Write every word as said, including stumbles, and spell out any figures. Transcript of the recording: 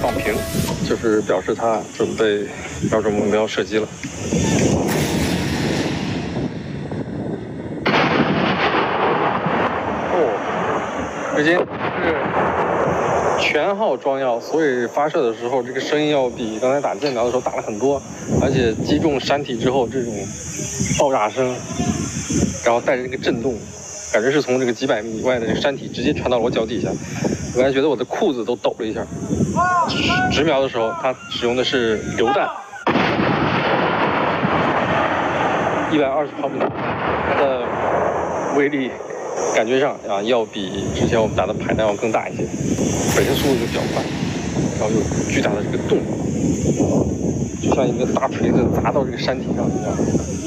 放平，就是表示他准备瞄准目标射击了。哦，已经是全号装药，所以发射的时候这个声音要比刚才打箭苗的时候大了很多，而且击中山体之后这种爆炸声，然后带着那个震动，感觉是从这个几百米以外的这个山体直接传到了我脚底下。我还觉得我的裤子都抖了一下。直瞄的时候，它使用的是榴弹，一百二十毫米，它的威力感觉上啊要比之前我们打的排弹要更大一些，本身速度就比较快，然后有巨大的这个动力，就像一个大锤子砸到这个山体上一样。